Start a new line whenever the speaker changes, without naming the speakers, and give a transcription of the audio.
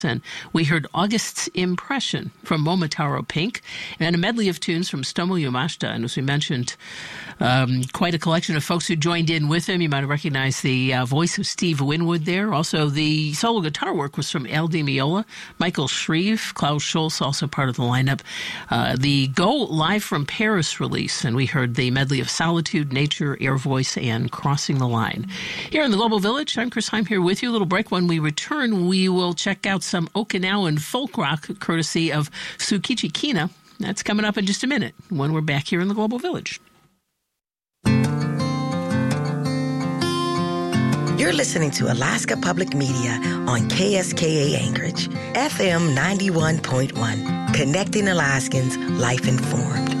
And we heard August's Impression from Momotaro Pink, and a medley of tunes from Stomo Yamashita. And as we mentioned, quite a collection of folks who joined in with him. You might have recognized the voice of Steve Winwood there. Also, the solo guitar work was from Al Di Meola, Michael Shreve, Klaus Schultz, also part of the lineup. The Go Live from Paris release, and we heard the medley of Solitude, Nature, Air Voice, and Crossing the Line. Here in the Global Village, I'm Chris Heim here with you. A little break. When we return, we will check out some Okinawan folk rock courtesy of Tsukichi Kina. That's coming up in just a minute when we're back here in the Global Village.
You're listening to Alaska Public Media on KSKA Anchorage, FM 91.1, connecting Alaskans, life informed.